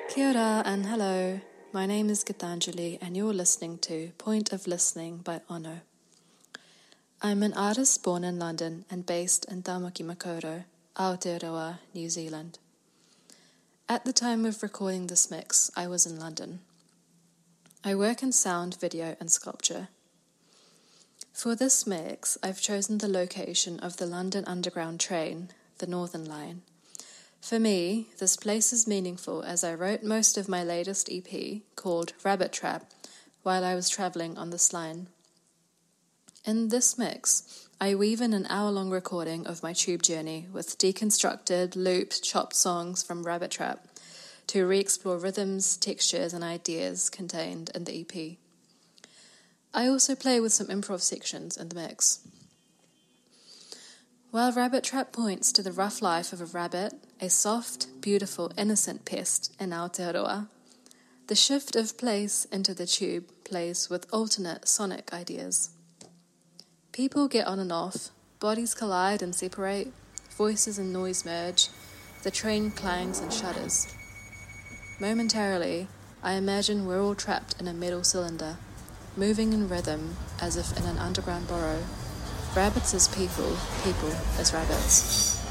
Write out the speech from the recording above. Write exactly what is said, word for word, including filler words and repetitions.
Kia ora and hello. My name is Gitanjali and you're listening to Point of Listening by Ono. I'm an artist born in London and based in Tamaki Makaurau, Aotearoa, New Zealand. At the time of recording this mix, I was in London. I work in sound, video and sculpture. For this mix, I've chosen the location of the London Underground train, the Northern Line. For me, this place is meaningful as I wrote most of my latest E P, called Rabbit Trap, while I was travelling on this line. In this mix, I weave in an hour-long recording of my tube journey with deconstructed, looped, chopped songs from Rabbit Trap to re-explore rhythms, textures and ideas contained in the E P. I also play with some improv sections in the mix. While Rabbit Trap points to the rough life of a rabbit, a soft, beautiful, innocent pest in Aotearoa, the shift of place into the tube plays with alternate sonic ideas. People get on and off, bodies collide and separate, voices and noise merge, the train clangs and shudders. Momentarily, I imagine we're all trapped in a metal cylinder, moving in rhythm as if in an underground burrow. Rabbits as people, people as rabbits.